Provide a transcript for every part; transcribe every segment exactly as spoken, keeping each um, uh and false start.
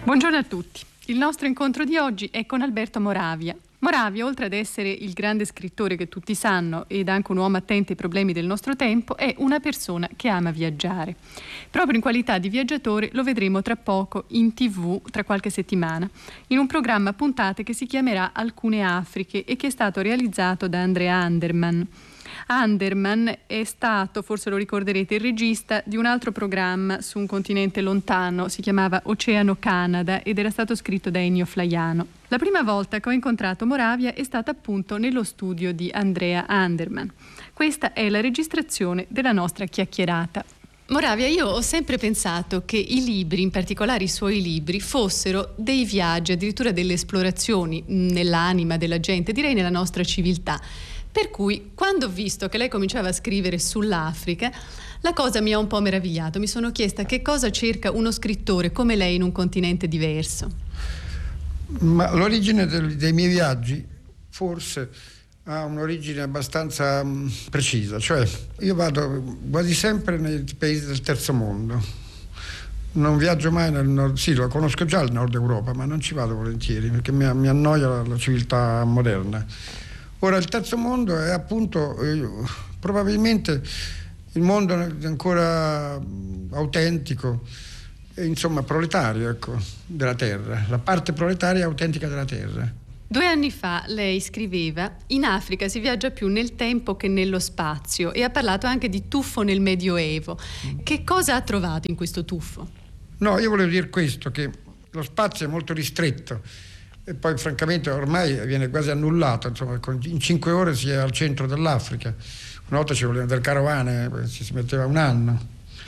Buongiorno a tutti. Il nostro incontro di oggi è con Alberto Moravia. Moravia, oltre ad essere il grande scrittore che tutti sanno ed anche un uomo attento ai problemi del nostro tempo, è una persona che ama viaggiare. Proprio in qualità di viaggiatore lo vedremo tra poco in tivù, tra qualche settimana, in un programma a puntate che si chiamerà Alcune Afriche e che è stato realizzato da Andrea Anderman. Anderman è stato, forse lo ricorderete, il regista di un altro programma su un continente lontano, si chiamava Oceano Canada ed era stato scritto da Ennio Flaiano. La prima volta che ho incontrato Moravia è stata appunto nello studio di Andrea Anderman. Questa è la registrazione della nostra chiacchierata. Moravia, io ho sempre pensato che i libri, in particolare i suoi libri, fossero dei viaggi, addirittura delle esplorazioni nell'anima della gente, direi nella nostra civiltà. Per cui, quando ho visto che lei cominciava a scrivere sull'Africa, la cosa mi ha un po' meravigliato. Mi sono chiesta che cosa cerca uno scrittore come lei in un continente diverso. Ma l'origine del, dei miei viaggi forse ha un'origine abbastanza mh, precisa. Cioè, io vado quasi sempre nei paesi del terzo mondo. Non viaggio mai nel nord, sì, lo conosco già il nord Europa, ma non ci vado volentieri perché mi, mi annoia la, la civiltà moderna. Ora, il terzo mondo è appunto eh, probabilmente il mondo ancora autentico, e, insomma proletario, ecco, della terra, la parte proletaria autentica della terra. Due anni fa lei scriveva: in Africa si viaggia più nel tempo che nello spazio, e ha parlato anche di tuffo nel Medioevo. Che cosa ha trovato in questo tuffo? No, io volevo dire questo, che lo spazio è molto ristretto. E poi francamente ormai viene quasi annullato, insomma, in cinque ore si è al centro dell'Africa. Una volta ci volevano del carovane, ci si metteva un anno.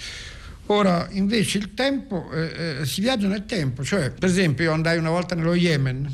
Ora invece il tempo, eh, eh, si viaggia nel tempo, cioè per esempio io andai una volta nello Yemen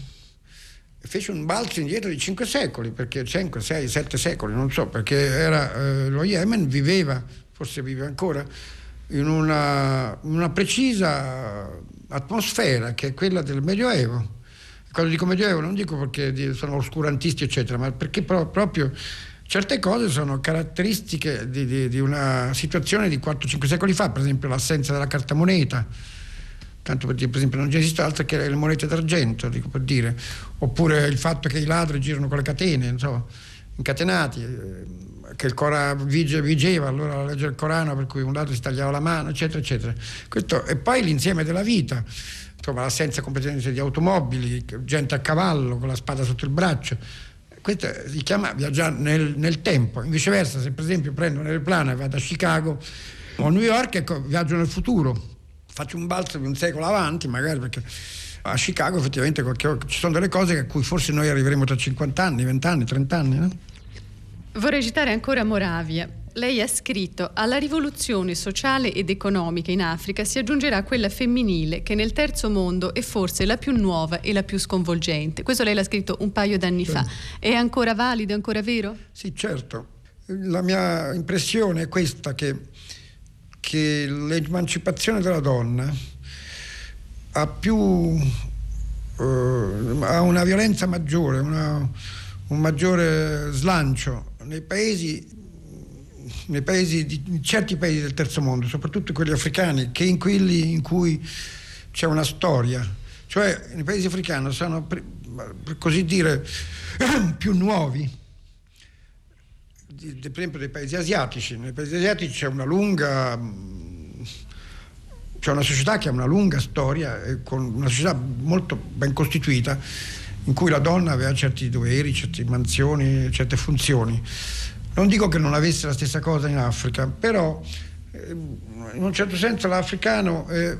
e feci un balzo indietro di cinque secoli, perché cinque, sei, sette secoli, non so, perché era, eh, lo Yemen viveva, forse vive ancora, in una, una precisa atmosfera che è quella del Medioevo. Quando dico Medioevo non dico perché sono oscurantisti eccetera, ma perché pro- proprio certe cose sono caratteristiche di, di, di una situazione di quattro cinque secoli fa, per esempio l'assenza della cartamoneta, tanto per dire, per esempio non esiste altro che le monete d'argento, dico per dire, oppure il fatto che i ladri girano con le catene, insomma, incatenati, che il Corano vige, vigeva allora la legge del Corano per cui un ladro si tagliava la mano, eccetera eccetera. Questo, e poi l'insieme della vita, insomma l'assenza completamente di automobili, gente a cavallo con la spada sotto il braccio. Questo si chiama viaggiare nel, nel tempo. Viceversa, se per esempio prendo un aeroplano e vado a Chicago o a New York, ecco, viaggio nel futuro, faccio un balzo di un secolo avanti magari, perché a Chicago effettivamente qualche, ci sono delle cose a cui forse noi arriveremo tra cinquanta anni, venti anni, trenta anni, no? Vorrei citare ancora Moravia. Lei ha scritto: alla rivoluzione sociale ed economica in Africa si aggiungerà quella femminile che nel terzo mondo è forse la più nuova e la più sconvolgente. Questo lei l'ha scritto un paio d'anni sì. fa. È ancora valido, è ancora vero? Sì, certo. La mia impressione è questa, che, che l'emancipazione della donna ha più eh, ha una violenza maggiore, una, un maggiore slancio nei paesi nei paesi di in certi paesi del terzo mondo, soprattutto quelli africani, che in quelli in cui c'è una storia. Cioè nei paesi africani sono, per così dire, più nuovi, di, per esempio dei paesi asiatici. Nei paesi asiatici c'è una lunga c'è una società che ha una lunga storia, e con una società molto ben costituita, in cui la donna aveva certi doveri, certe mansioni, certe funzioni. Non dico che non avesse la stessa cosa in Africa, però eh, in un certo senso l'africano eh,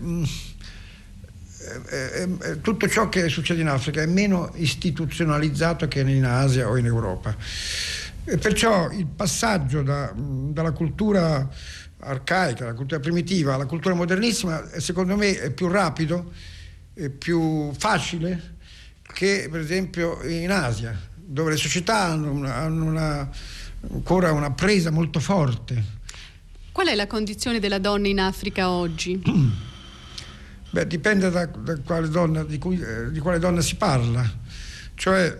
eh, eh, tutto ciò che succede in Africa è meno istituzionalizzato che in Asia o in Europa, e perciò il passaggio da, dalla cultura arcaica, la cultura primitiva alla cultura modernissima, secondo me è più rapido, è più facile che per esempio in Asia, dove le società hanno una, hanno una ancora una presa molto forte. Qual è la condizione della donna in Africa oggi? Beh, dipende da, da quale donna, di, cui, eh, di quale donna si parla. Cioè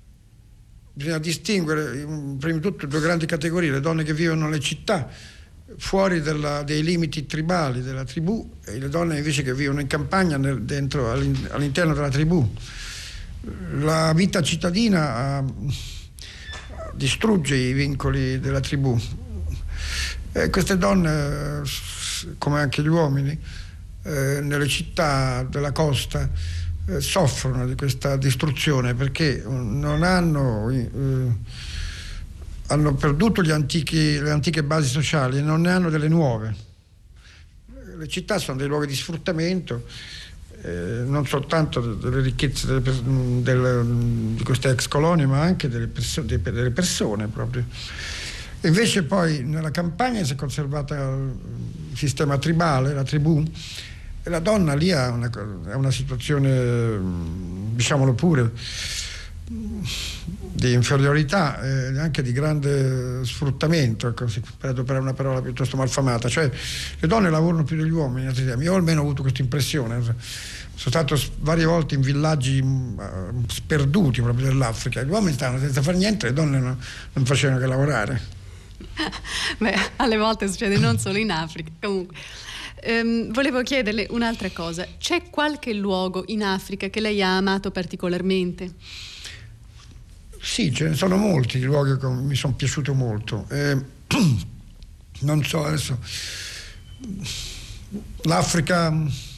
bisogna distinguere prima di tutto due grandi categorie: le donne che vivono nelle città, fuori della, dei limiti tribali della tribù, e le donne invece che vivono in campagna nel, dentro, all'interno della tribù. La vita cittadina uh, distrugge i vincoli della tribù. E queste donne, come anche gli uomini, eh, nelle città della costa eh, soffrono di questa distruzione, perché non hanno, eh, hanno perduto gli antichi, le antiche basi sociali e non ne hanno delle nuove. Le città sono dei luoghi di sfruttamento, eh, non soltanto delle ricchezze delle, delle, di queste ex colonie, ma anche delle, perso- delle persone proprio. Invece poi nella campagna si è conservato il sistema tribale, la tribù, e la donna lì ha una, ha una situazione, diciamolo pure, di inferiorità e anche di grande sfruttamento, ecco, per adoperare una parola piuttosto malfamata. Cioè le donne lavorano più degli uomini. Io almeno ho avuto questa impressione. Sono stato varie volte in villaggi sperduti proprio dell'Africa. Gli uomini stavano senza fare niente, le donne non, non facevano che lavorare. Beh, alle volte succede non solo in Africa. Comunque, ehm, volevo chiederle un'altra cosa. C'è qualche luogo in Africa che lei ha amato particolarmente? Sì, ce ne sono molti di luoghi che mi sono piaciuti molto. Eh, non so, adesso l'Africa,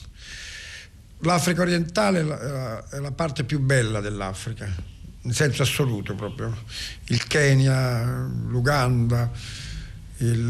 l'Africa orientale è la, è la parte più bella dell'Africa, in senso assoluto proprio. Il Kenya, l'Uganda, il,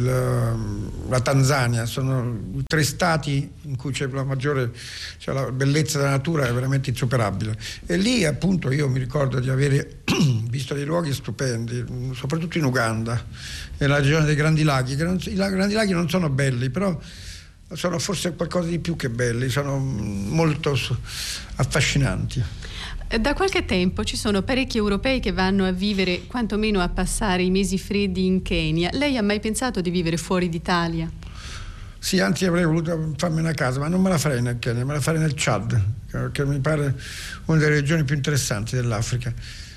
la Tanzania sono i tre stati in cui c'è la maggiore, cioè la bellezza della natura è veramente insuperabile. E lì appunto io mi ricordo di avere visto dei luoghi stupendi, soprattutto in Uganda, nella regione dei Grandi Laghi, che non, i Grandi Laghi non sono belli, però sono forse qualcosa di più che belli, sono molto affascinanti. Da qualche tempo ci sono parecchi europei che vanno a vivere, quantomeno a passare i mesi freddi in Kenya. Lei ha mai pensato di vivere fuori d'Italia? Sì, anzi avrei voluto farmi una casa, ma non me la farei nel Kenya, me la farei nel Chad, che mi pare una delle regioni più interessanti dell'Africa.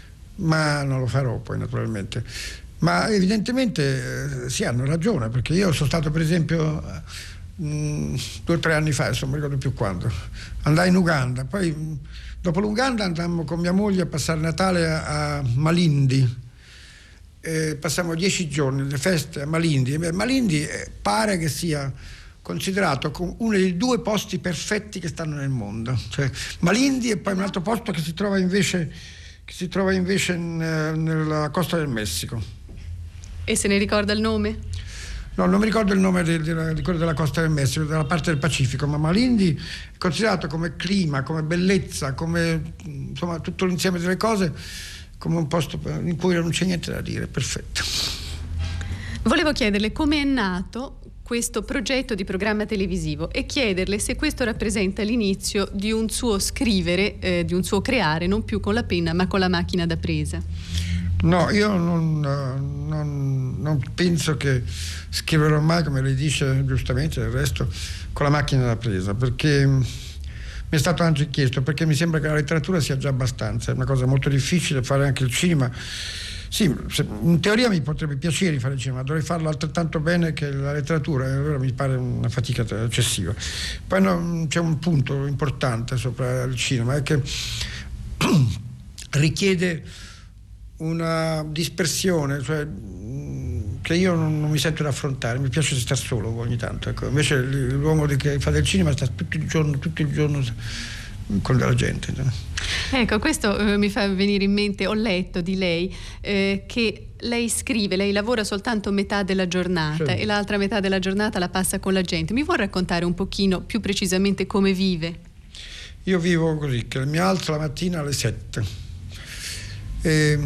Ma non lo farò poi naturalmente. Ma evidentemente eh, sì, hanno ragione, perché io sono stato per esempio mh, due o tre anni fa, adesso non mi ricordo più quando, andai in Uganda, poi mh, dopo l'Uganda andammo con mia moglie a passare Natale a, a Malindi. Eh, passammo dieci giorni, le feste a Malindi. E Malindi eh, pare che sia considerato come uno dei due posti perfetti che stanno nel mondo. Cioè, Malindi e poi un altro posto che si trova invece, che si trova invece in, nella costa del Messico. E se ne ricorda il nome? No, non mi ricordo il nome di, di, di quello della costa del Messico, della parte del Pacifico, ma Malindi è considerato come clima, come bellezza, come insomma tutto l'insieme delle cose, come un posto in cui non c'è niente da dire, perfetto. Volevo chiederle come è nato questo progetto di programma televisivo e chiederle se questo rappresenta l'inizio di un suo scrivere, eh, di un suo creare, non più con la penna ma con la macchina da presa. No, io non, non, non penso che scriverò mai, come lei dice giustamente, del resto, con la macchina da presa, perché mi è stato anche chiesto, perché mi sembra che la letteratura sia già abbastanza, è una cosa molto difficile fare anche il cinema. Sì, in teoria mi potrebbe piacere fare il cinema, dovrei farlo altrettanto bene che la letteratura, e allora mi pare una fatica eccessiva. Poi no, c'è un punto importante sopra il cinema, è che richiede una dispersione, cioè che io non, non mi sento di affrontare, mi piace stare solo ogni tanto, ecco. Invece l'uomo che fa del cinema sta tutto il giorno, tutto il giorno con della gente. Ecco, questo eh, mi fa venire in mente, ho letto di lei eh, che lei scrive, lei lavora soltanto metà della giornata, sì, e l'altra metà della giornata la passa con la gente. Mi vuol raccontare un pochino più precisamente come vive? Io vivo così, che mi alzo la mattina alle sette. E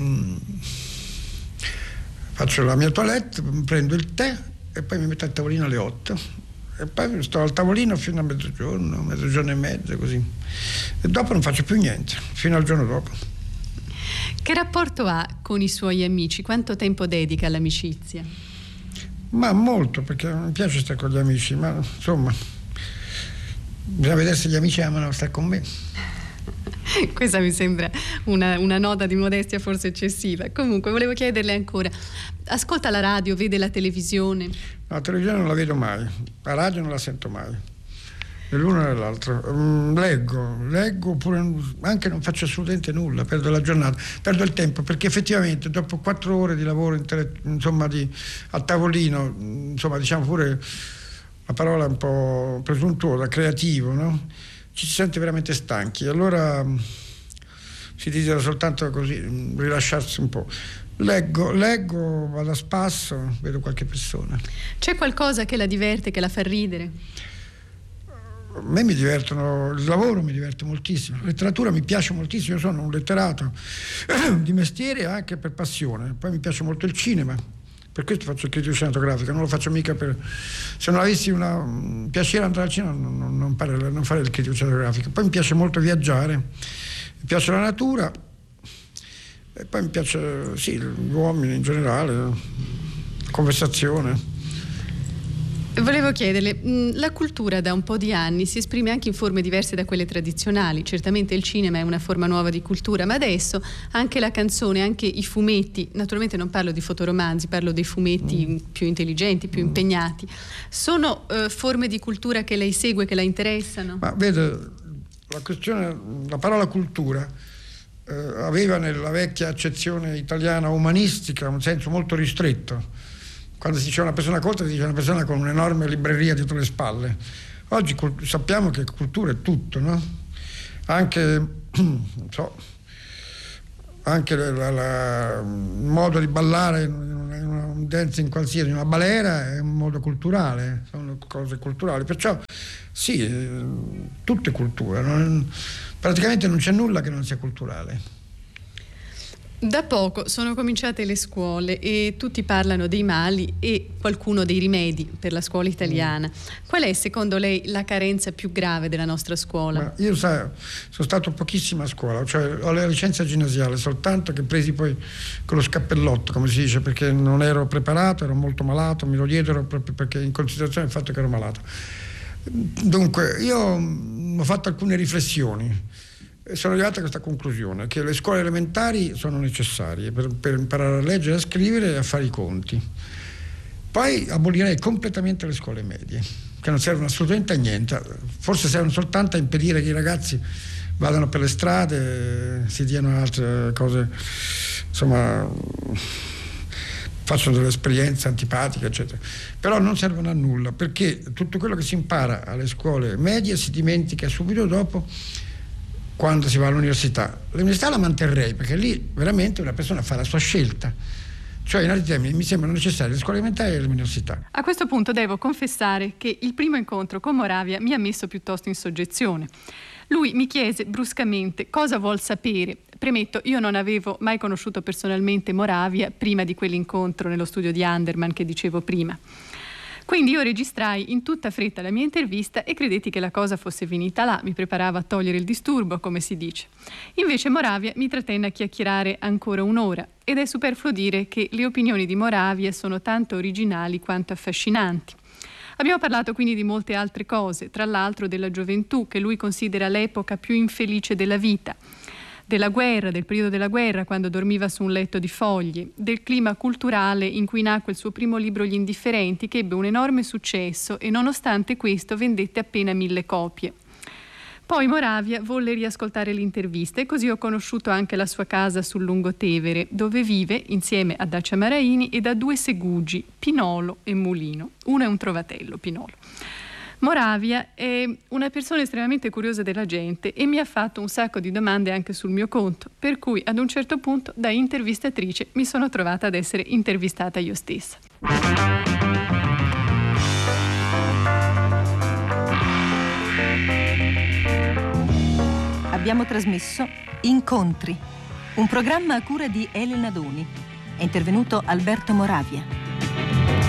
faccio la mia toilette, prendo il tè e poi mi metto al tavolino alle otto e poi sto al tavolino fino a mezzogiorno, mezzogiorno e mezzo, così, e dopo non faccio più niente fino al giorno dopo. Che rapporto ha con i suoi amici? Quanto tempo dedica all'amicizia? Ma molto, perché mi piace stare con gli amici, ma insomma bisogna vedere se gli amici amano stare con me. Questa mi sembra una, una nota di modestia forse eccessiva. Comunque volevo chiederle ancora, ascolta la radio, vede la televisione? La televisione non la vedo mai, la radio non la sento mai, né l'uno né l'altro. Mm, leggo, leggo oppure anche non faccio assolutamente nulla, perdo la giornata, perdo il tempo, perché effettivamente dopo quattro ore di lavoro insomma di, a tavolino, insomma diciamo pure la parola un po' presuntuosa, creativo, no? Ci si sente veramente stanchi, allora si desidera soltanto così rilasciarsi un po'. Leggo, leggo, vado a spasso, vedo qualche persona. C'è qualcosa che la diverte, che la fa ridere? A me mi divertono, il lavoro mi diverte moltissimo, la letteratura mi piace moltissimo, io sono un letterato di mestiere e anche per passione. Poi mi piace molto il cinema, per questo faccio il critico cinematografico, non lo faccio mica per... Se non avessi una, un piacere andare al cinema non, non, non, fare, non fare il critico cinematografico. Poi mi piace molto viaggiare, mi piace la natura. E poi mi piace, sì, gli uomini in generale, la conversazione. Volevo chiederle, la cultura da un po' di anni si esprime anche in forme diverse da quelle tradizionali. Certamente il cinema è una forma nuova di cultura, ma adesso anche la canzone, anche i fumetti, naturalmente non parlo di fotoromanzi, parlo dei fumetti mm. più intelligenti, più mm. impegnati, sono uh, forme di cultura che lei segue, che la interessano? Ma vede, la questione, la parola cultura eh, aveva nella vecchia accezione italiana umanistica un senso molto ristretto. Quando si dice una persona colta si dice una persona con un'enorme libreria dietro le spalle. Oggi cult- sappiamo che cultura è tutto, no? Anche, non so, anche la, la, il modo di ballare in una, in una, un dancing qualsiasi, in una balera è un modo culturale, sono cose culturali. Perciò sì, eh, tutto è cultura, non, praticamente non c'è nulla che non sia culturale. Da poco sono cominciate le scuole e tutti parlano dei mali e qualcuno dei rimedi per la scuola italiana. Qual è secondo lei la carenza più grave della nostra scuola? Ma io sai, sono stato pochissimo a scuola, cioè ho la licenza ginnasiale soltanto che presi poi con lo scappellotto, come si dice, perché non ero preparato, ero molto malato, me lo diedero proprio perché in considerazione del fatto che ero malato. Dunque io ho fatto alcune riflessioni. Sono arrivato a questa conclusione, che le scuole elementari sono necessarie per, per imparare a leggere, a scrivere e a fare i conti. Poi abolirei completamente le scuole medie, che non servono assolutamente a niente, forse servono soltanto a impedire che i ragazzi vadano per le strade, si diano altre cose, insomma, facciano delle esperienze antipatiche, eccetera. Però non servono a nulla, perché tutto quello che si impara alle scuole medie si dimentica subito dopo quando si va all'università. L'università la manterrei, perché lì veramente una persona fa la sua scelta. Cioè, in altri termini, mi sembrano necessarie le scuole elementari e l'università. A questo punto devo confessare che il primo incontro con Moravia mi ha messo piuttosto in soggezione. Lui mi chiese bruscamente cosa vuol sapere. Premetto, io non avevo mai conosciuto personalmente Moravia prima di quell'incontro nello studio di Anderman che dicevo prima. Quindi io registrai in tutta fretta la mia intervista e credetti che la cosa fosse finita là, mi preparava a togliere il disturbo, come si dice. Invece Moravia mi trattenne a chiacchierare ancora un'ora ed è superfluo dire che le opinioni di Moravia sono tanto originali quanto affascinanti. Abbiamo parlato quindi di molte altre cose, tra l'altro della gioventù, che lui considera l'epoca più infelice della vita, della guerra, del periodo della guerra, quando dormiva su un letto di foglie, del clima culturale in cui nacque il suo primo libro Gli Indifferenti, che ebbe un enorme successo e nonostante questo vendette appena mille copie. Poi Moravia volle riascoltare l'intervista e così ho conosciuto anche la sua casa sul Lungotevere, dove vive insieme a Dacia Maraini e da due segugi, Pinolo e Mulino. Uno è un trovatello, Pinolo. Moravia è una persona estremamente curiosa della gente e mi ha fatto un sacco di domande anche sul mio conto, per cui ad un certo punto da intervistatrice mi sono trovata ad essere intervistata io stessa. Abbiamo trasmesso Incontri, un programma a cura di Elena Doni. È intervenuto Alberto Moravia.